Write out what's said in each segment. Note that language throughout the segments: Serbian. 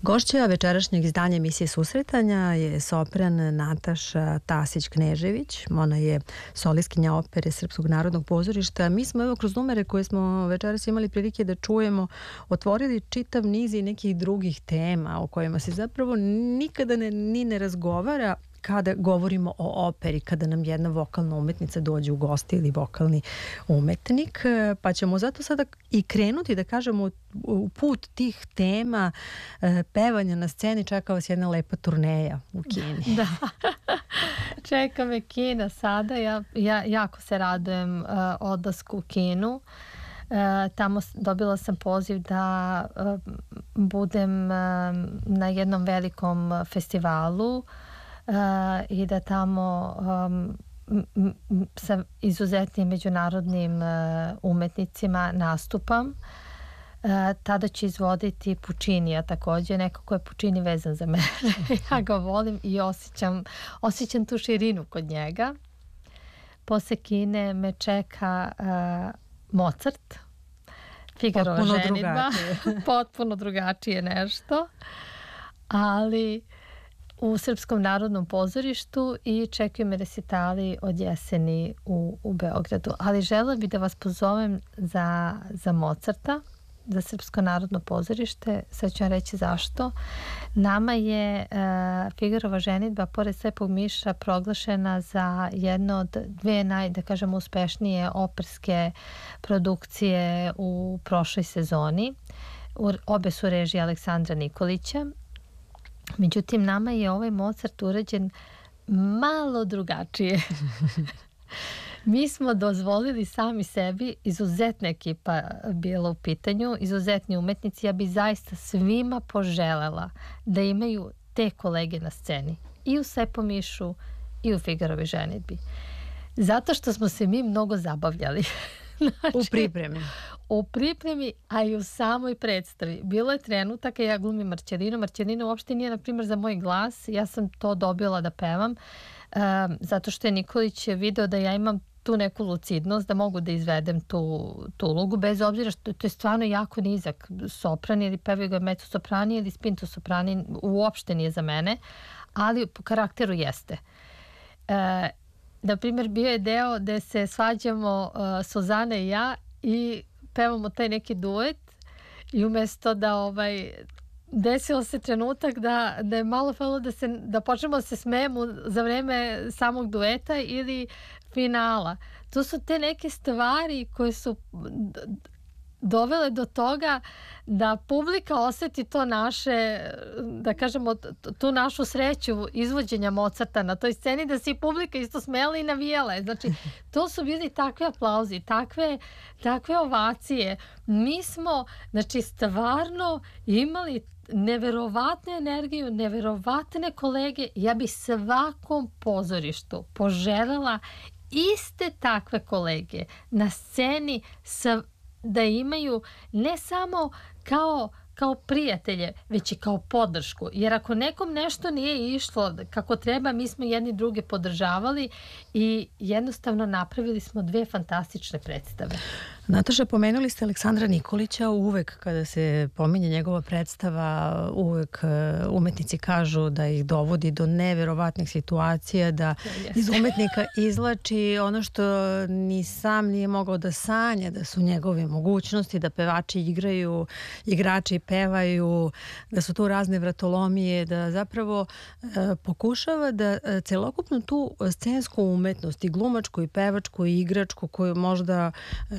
Gošća večerašnjeg izdanja emisije Susretanja je sopran Nataša Tasić-Knežević. Ona je solistkinja opere Srpskog narodnog pozorišta. Mi smo kroz numere koje smo večeras imali prilike da čujemo otvorili čitav niz i nekih drugih tema o kojima se zapravo nikada ne razgovara kada govorimo o operi, kada nam jedna vokalna umetnica dođe u goste ili vokalni umetnik, pa ćemo zato sada i krenuti da kažemo u put tih tema pevanja na sceni. Čeka vas jedna lepa turneja u Kini. Da, čeka me Kina sada. Ja jako se radujem odlasku u Kinu. Tamo dobila sam poziv da budem na jednom velikom festivalu i da tamo sa izuzetnim međunarodnim umetnicima nastupam. Tada ću izvoditi Puccinija takođe. Nekako je Puccini vezan za mene. Ja ga volim i osjećam tu širinu kod njega. Posle Kine me čeka Mozart, Figarova ženidba. Potpuno drugačije nešto. Ali u Srpskom narodnom pozorištu i čekaju me resitali od jeseni u Beogradu. Ali želela bih da vas pozovem za Mozarta, za Srpsko narodno pozorište. Sad ću vam reći zašto. Nama je Figarova ženidba, pored Slepog miša, proglašena za jedno od dve uspešnije operske produkcije u prošloj sezoni. Obe su režije Aleksandra Nikolića. Međutim, nama je ovaj Mozart urađen malo drugačije. Mi smo dozvolili sami sebi, izuzetna ekipa bila u pitanju, izuzetni umetnici. Ja bi zaista svima poželela da imaju te kolege na sceni. I u Slepom mišu i u Figarovi ženidbi. Zato što smo se mi mnogo zabavljali. Znači, u pripremi, a i u samoj predstavi. Bilo je trenutaka, ja glumim Marčelinu. Marčelina uopšte nije, na primjer, za moj glas. Ja sam to dobila da pevam, zato što je Nikolić video da ja imam tu neku lucidnost, da mogu da izvedem tu ulogu, bez obzira što to je stvarno jako nizak sopran, ili pevaju ga mezzosoprani ili spintosoprani, uopšte nije za mene, ali po karakteru jeste. Na primjer, bio je deo gde se svađamo Suzana i ja i pevamo taj neki duet i umesto da desilo se trenutak da je malo falilo da počnemo da se smejemo za vreme samog dueta ili finala. To su te neke stvari koje su dovele do toga da publika oseti to naše, da kažemo, tu našu sreću izvođenja Mozarta na toj sceni, da se i publika isto smela i navijala. Znači, to su bili takve aplauzi, takve ovacije. Mi smo, znači, stvarno imali neverovatnu energiju, neverovatne kolege. Ja bi svakom pozorištu poželjela iste takve kolege na sceni da imaju ne samo kao prijatelje, već i kao podršku. Jer ako nekom nešto nije išlo kako treba, mi smo jedni druge podržavali i jednostavno napravili smo dve fantastične predstave. Nataša, pomenuli ste Aleksandra Nikolića. Uvek kada se pominje njegova predstava, uvek umetnici kažu da ih dovodi do neverovatnih situacija, da iz umetnika izvlači ono što ni sam nije mogao da sanja, da su njegove mogućnosti, da pevači igraju, igrači pevaju, da su tu razne vratolomije, da zapravo pokušava da celokupnu tu scensku umetnost, i glumačku, i pevačku, i igračku, koju možda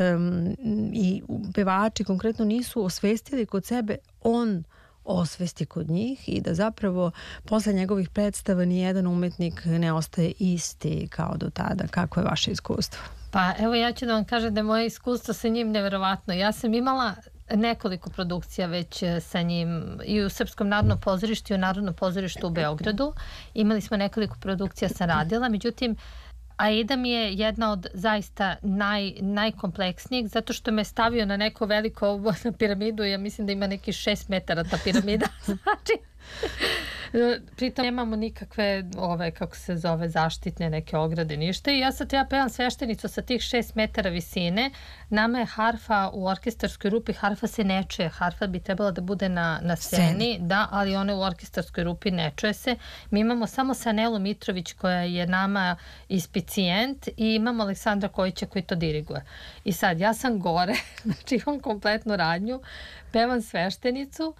i pevači konkretno nisu osvestili kod sebe, on osvesti kod njih i da zapravo posle njegovih predstava nijedan umetnik ne ostaje isti kao do tada. Kako je vaše iskustvo? Pa evo, ja ću da vam kažem da je moje iskustvo sa njim neverovatno. Ja sam imala nekoliko produkcija već sa njim i u Srpskom narodnom pozorištu i u Narodnom pozorištu u Beogradu. Imali smo nekoliko produkcija sam radila, međutim Aida mi je jedna od zaista najkompleksnijih, zato što me stavio na neko veliko piramidu. Ja mislim da ima neki 6 metara ta piramida. Znači, Pritom nemamo nikakve kako se zove, zaštitne neke ograde, ništa. I ja pevam sveštenicu sa tih 6 metara visine. Nama je harfa u orkestarskoj rupi, harfa se ne čuje. Harfa bi trebala da bude na sceni, da, ali ona u orkestarskoj rupi ne čuje se. Mi imamo samo Sanelu Mitrović koja je nama ispicijent i imamo Aleksandra Kojića koji to diriguje. I sad, ja sam gore, znači imam kompletnu radnju, pevam sveštenicu,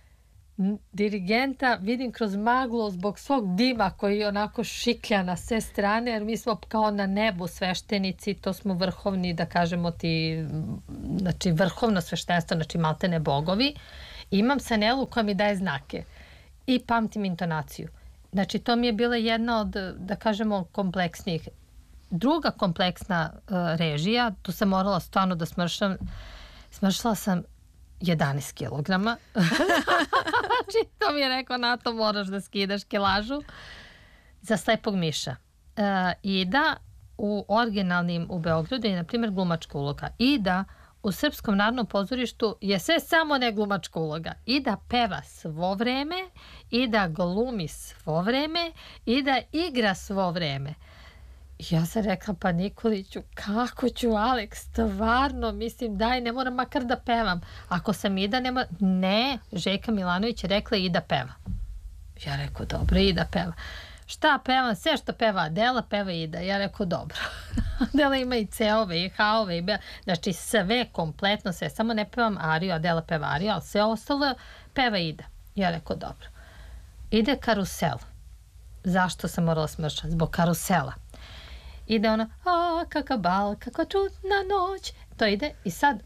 dirigenta vidim kroz maglu zbog svog dima koji onako šiklja na sve strane, jer mi smo kao na nebu sveštenici, to smo vrhovni, da kažemo ti, znači vrhovno sveštenstvo, znači maltene bogovi. I imam Sanelu koja mi daje znake i pamtim intonaciju. Znači to mi je bila jedna od, da kažemo, kompleksnijih. Druga kompleksna režija, tu sam morala stvarno da smršala sam 11 kilograma. Znači, to mi je rekao, na to moraš da skidaš kilažu za Slepog miša. Ida u originalnim u Beogradu je, na primjer, glumačka uloga. Ida u Srpskom narodnom pozorištu je sve samo ne glumačka uloga. Ida peva svo vreme, Ida glumi svo vreme, Ida igra svo vreme. Ja sam rekla, pa Nikoliću, kako ću, Aleks, stvarno, mislim, daj, ne moram makar da pevam. Ako sam Ida, ne, Željka Milanović je rekla Ida peva. Ja rekao, dobro, Ida peva. Šta pevam? Sve što peva Adela, peva Ida. Ja rekao, dobro. Adela ima i C-ove i H-ove, znači sve, kompletno sve. Samo ne pevam ariju, Adela peva ariju, ali sve ostalo peva Ida. Ja rekao, dobro. Ide Karusel. Zašto sam morala smršati? Zbog Karusela. Ide ona, kakav bal, kakva čudna noć. To ide i sad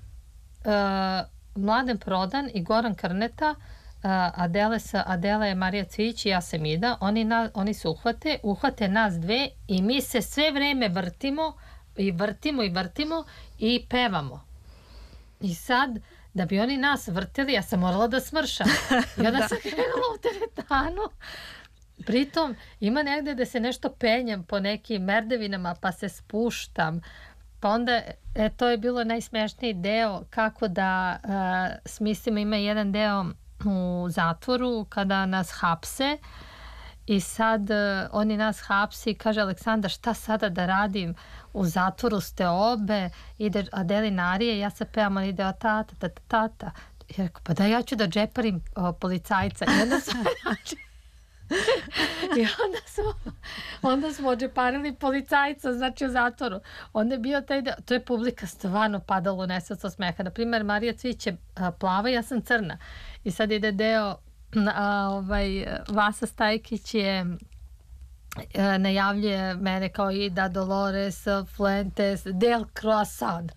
Mladen Prodan i Goran Krneta, Adela je Marija Cvijić i ja sam Ida, oni se uhvate nas dve i mi se sve vreme vrtimo i pevamo. I sad, da bi oni nas vrtili, ja sam morala da smršam. I onda sam krenula u teretanu. Pritom ima negde da se nešto penjem po nekim merdevinama pa se spuštam. Pa onda to je bilo najsmešniji deo kako da smislimo, ima jedan deo u zatvoru kada nas hapse i sad oni nas hapsi i kaže Aleksandar šta sada da radim, u zatvoru ste obe, ide Adelin arije, ja se pevam, on ide tata. Ja rekao, pa da ja ću da džeparim policajca i onda sam i onda smo džeparili policajca, znači u zatvoru. Onda je bio taj deo, to je publika stvarno padalo u nesvest od smeha. Naprimjer, Marija Cvić je plava, ja sam crna. I sad ide deo, Vasa Stajkić je najavljuje mene kao Ida Dolores Fuentes del Croissant.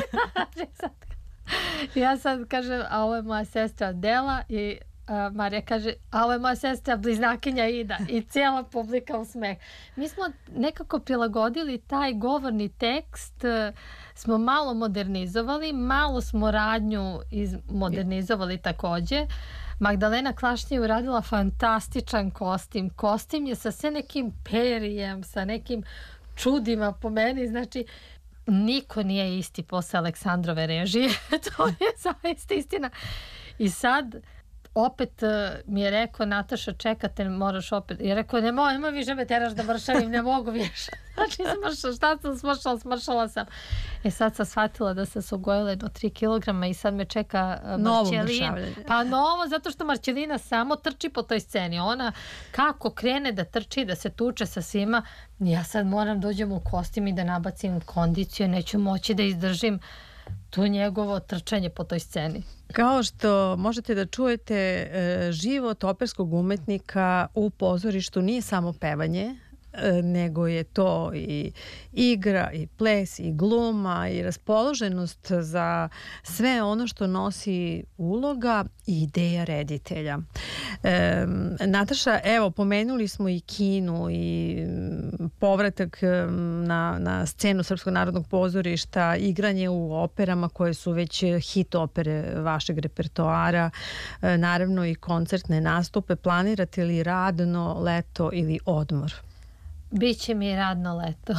Ja sad kažem, a ovo je moja sestra Adela i Marija kaže, a ovo je moja sestra bliznakinja Ida i cijela publika u smeh. Mi smo nekako prilagodili taj govorni tekst, smo malo modernizovali, malo smo radnju modernizovali također. Magdalena Klašnja je uradila fantastičan kostim. Kostim je sa sve nekim perijem, sa nekim čudima po meni, znači niko nije isti posle Aleksandrove režije, to je zaista istina. I sad opet mi je rekao Nataša, čekate, moraš opet. I je rekao, nemoj više me teraš da mršavim, ne mogu više. Znači, šta sam smršala sam. Sad sam shvatila da sam se ugojila jedno 3 kilograma i sad me čeka Marćelina. Pa novo, zato što Marćelina samo trči po toj sceni. Ona kako krene da trči, da se tuče sa svima, ja sad moram dođem u kostim i da nabacim kondiciju, neću moći da izdržim to njegovo trčanje po toj sceni. Kao što možete da čujete, život operskog umetnika u pozorištu nije samo pevanje, nego je to i igra, i ples, i gluma, i raspoloženost za sve ono što nosi uloga i ideja reditelja. Nataša, evo, pomenuli smo i kinu i povratak na scenu Srpskog narodnog pozorišta, igranje u operama koje su već hit opere vašeg repertoara, naravno i koncertne nastupe. Planirate li radno leto ili odmor? Biće mi radno leto.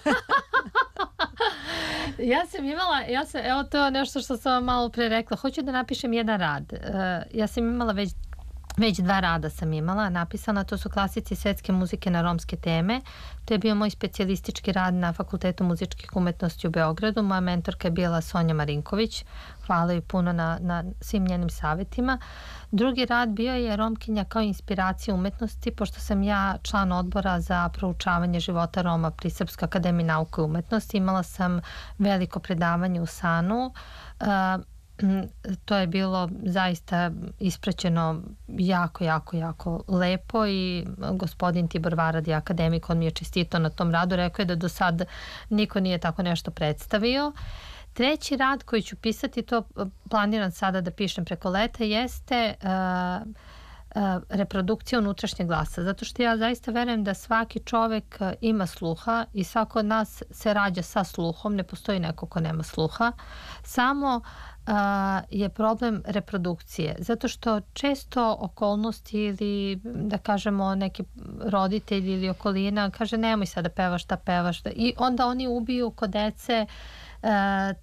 Evo to je nešto što sam vam malo pre rekla. Hoću da napišem jedan rad. Ja sam imala već Već 2 rada sam imala napisana, to su klasici svetske muzike na romske teme. To je bio moj specijalistički rad na Fakultetu muzičkih umetnosti u Beogradu. Moja mentorka je bila Sonja Marinković. Hvala joj puno na svim njenim savjetima. Drugi rad bio je Romkinja kao inspiracija umetnosti, pošto sam ja član odbora za proučavanje života Roma pri Srpskoj akademiji nauke i umetnosti. Imala sam veliko predavanje u SANU. To je bilo zaista ispraćeno jako lepo i gospodin Tibor Varad je akademik, on mi je čestitao na tom radu, rekao je da do sad niko nije tako nešto predstavio. Treći rad koji ću pisati, to planiram sada da pišem preko leta, jeste reprodukcija unutrašnjeg glasa, zato što ja zaista verujem da svaki čovek ima sluha i svako od nas se rađa sa sluhom, ne postoji neko ko nema sluha, samo je problem reprodukcije, zato što često okolnosti ili da kažemo neki roditelji ili okolina kaže nemoj sad da pevaš, šta pevaš, i onda oni ubiju kod dece